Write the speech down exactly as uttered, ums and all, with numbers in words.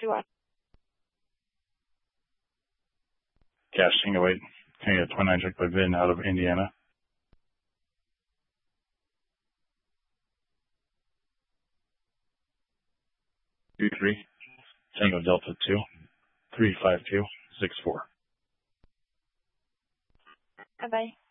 two one. Cash Tango eight. Can I get twenty-nine check by Vin out of Indiana? Two three. Tango Delta two. Three five two six four. Bye bye.